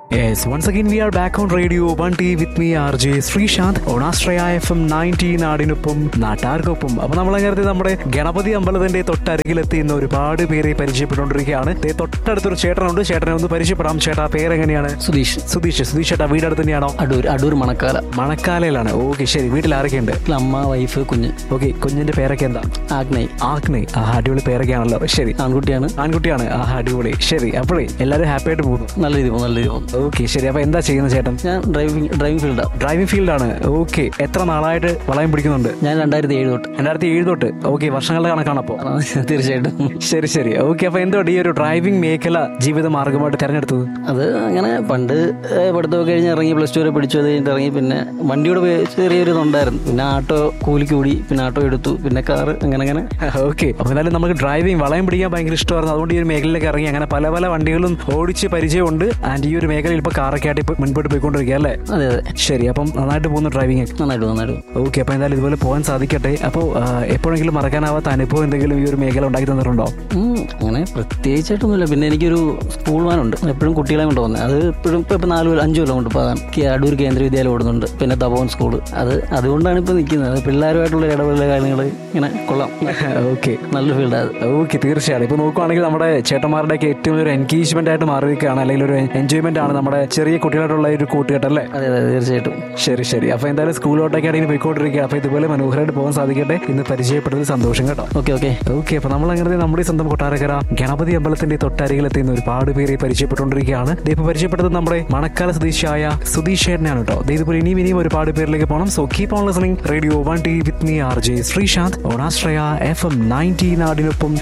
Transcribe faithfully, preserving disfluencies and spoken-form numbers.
Yes, once again we are back on Radio one T with me R J Srishant on Astraya F M ninety നാടിനൊപ്പം നാട്ടാർക്കൊപ്പം. അപ്പൊ നമ്മളങ്ങനെ നമ്മുടെ ഗണപതി അമ്പലത്തിന്റെ തൊട്ടരികിലെത്തി ഇന്ന് ഒരുപാട് പേരെ പരിചയപ്പെട്ടുകൊണ്ടിരിക്കുകയാണ്. തൊട്ടടുത്തൊരു ചേട്ടനുണ്ട്, ചേട്ടനെ ഒന്ന് പരിചയപ്പെടാം. ചേട്ടാ പേരെങ്ങനെയാണ്? സുധീഷ്. സുധീഷ് സുധീഷ് ചേട്ടാ വീട് അടുത്ത് തന്നെയാണോ? അടൂർ അടൂർ മണക്കാല. മണക്കാലയിലാണ്. ഓക്കെ ശരി. വീട്ടിൽ ആരൊക്കെയുണ്ട്? അമ്മ, വൈഫ്, കുഞ്ഞ്. ഓക്കെ, കുഞ്ഞിന്റെ പേരൊക്കെ എന്താ? ആഗ്നയ്. ആഗ്നയ്. ആ അടിപൊളി പേരൊക്കെയാണല്ലോ. ശരി, ആൺകുട്ടിയാണ്. ആൺകുട്ടിയാണ്. ആ അടിപൊളി. ശരി, അപ്പോഴേ എല്ലാവരും ഹാപ്പി ആയിട്ട് പോകുന്നു? നല്ല രീതി പോകും, നല്ല രീതി പോകും. ഓക്കെ ശരി. അപ്പൊ എന്താ ചെയ്യുന്നത് ചേട്ടൻ? ഞാൻ ഡ്രൈവിംഗ് ഡ്രൈവിംഗ് ഫീൽഡാണ്. ഡ്രൈവിംഗ് ഫീൽഡാണ്. ഓക്കെ, എത്ര നാളായിട്ട് വളയം പിടിക്കുന്നുണ്ട്? ഞാൻ രണ്ടായിരത്തി ഏഴ് തൊട്ട്. രണ്ടായിരത്തി ഏഴ് തൊട്ട്. ഓക്കെ, വർഷങ്ങളുടെ കണക്കാണപ്പോ? തീർച്ചയായിട്ടും. ശരി ശരി. ഓക്കെ, അപ്പൊ എന്തുകൊണ്ട് ഈ ഒരു ഡ്രൈവിംഗ് മേഖല ജീവിത മാർഗമായിട്ട് തെരഞ്ഞെടുത്തത്? അത് അങ്ങനെ പണ്ട് പഠിത്തമൊക്കെ കഴിഞ്ഞ് ഇറങ്ങി, പ്ലസ് ടു വരെ പഠിച്ചു. അത് കഴിഞ്ഞിട്ട് ഇറങ്ങി. പിന്നെ വണ്ടിയുടെ ചെറിയൊരു ഇതുണ്ടായിരുന്നു. പിന്നെ ആട്ടോ കൂലിക്ക് കൂടി, പിന്നെ ആട്ടോ എടുത്തു, പിന്നെ കാറ്, അങ്ങനെ അങ്ങനെ. ഓക്കെ, അപ്പൊ എന്നാലും നമുക്ക് ഡ്രൈവിംഗ് വളയം പിടിക്കാൻ ഭയങ്കര ഇഷ്ടമായിരുന്നു. അതുകൊണ്ട് ഈ ഒരു മേഖലയിലേക്ക് ഇറങ്ങി. അങ്ങനെ പല പല വണ്ടികളും ഓടിച്ച് പരിചയമുണ്ട്. ആൻഡ് ഈ ഒരു മേഖലയിൽ ഇപ്പൊ കാറൊക്കെ ആയിട്ട് മുൻപോട്ട് പോയിക്കൊണ്ടിരിക്കുക അല്ലേ? അതെ അതെ. ശരി, അപ്പം നന്നായിട്ട് പോകുന്നു ഡ്രൈവിംഗ്? നന്നായിട്ട് നന്നായിട്ട്. ഓക്കെ, അപ്പൊ എന്തായാലും ഇതുപോലെ പോകാൻ സാധിക്കട്ടെ. അപ്പോൾ എപ്പോഴെങ്കിലും മറക്കാനാവാത്ത അനുഭവം എന്തെങ്കിലും ഈ ഒരു മേഖല ഉണ്ടാക്കി തന്നിട്ടുണ്ടോ? അങ്ങനെ പ്രത്യേകിച്ചായിട്ടൊന്നുമില്ല. പിന്നെ എനിക്കൊരു സ്കൂൾ വാനുണ്ട്, എപ്പോഴും കുട്ടികളെ കൊണ്ട് പോകുന്നത്. അത് ഇപ്പോഴും ഇപ്പൊ ഇപ്പൊ നാല് അഞ്ചു കൊല്ലം കൊണ്ട് പോകാൻ അടൂർ കേന്ദ്ര വിദ്യാലയം ഓടുന്നുണ്ട്. പിന്നെ തപോവൻ സ്കൂള്. അത് അതുകൊണ്ടാണ് ഇപ്പൊ നിൽക്കുന്നത്. പിള്ളേരുമായിട്ടുള്ള ഇടപെടൽ കാര്യങ്ങൾ ഇങ്ങനെ കൊള്ളാം. ഓക്കെ, നല്ല ഫീൽഡാണ്. ഓക്കെ, തീർച്ചയായും. ഇപ്പൊ നോക്കുവാണെങ്കിൽ നമ്മുടെ ചേട്ടന്മാരുടെയൊക്കെ ഏറ്റവും ഒരു എൻഗേജ്മെന്റ് ആയിട്ട് മാറിയിരിക്കുകയാണ്, അല്ലെങ്കിൽ ഒരു എൻജോയ്മെന്റ് ആണ് നമ്മുടെ ചെറിയ കുട്ടികളായിട്ടുള്ള ഒരു കൂട്ടുകെട്ടല്ലേ? അതെ അതെ, തീർച്ചയായിട്ടും. ശരി ശരി. അപ്പൊ എന്തായാലും സ്കൂളിലോട്ടൊക്കെ ആണെങ്കിൽ പോയിക്കൊണ്ടിരിക്കുക. അപ്പൊ ഇതുപോലെ മനോഹരമായിട്ട് പോകാൻ സാധിക്കട്ടെ. ഇന്ന് പരിചയപ്പെട്ടതിൽ സന്തോഷം കേട്ടോ. Okay okay okay. അപ്പൊ നമ്മൾ അങ്ങനെ നമ്മുടെ സ്വന്തം കൊട്ടാരക്കര ഗണപതി അമ്പലത്തിന്റെ തൊട്ടരികിലെത്തിന്ന് ഒരുപാട് പേരെ പരിചയപ്പെട്ടുകൊണ്ടിരിക്കുകയാണ്. ഇപ്പൊ പരിചയപ്പെട്ടത് നമ്മുടെ മണക്കാല സ്വദേശിയായ സുധീഷ് ചേട്ടനാണ് കേട്ടോ. ഇതുപോലെ ഇനിയും ഇനിയും ഒരുപാട് പേരിലേക്ക് പോകണം. So keep on listening radio one T with me R J Sreesanth on Ashraya F M ninety നാടിനൊപ്പം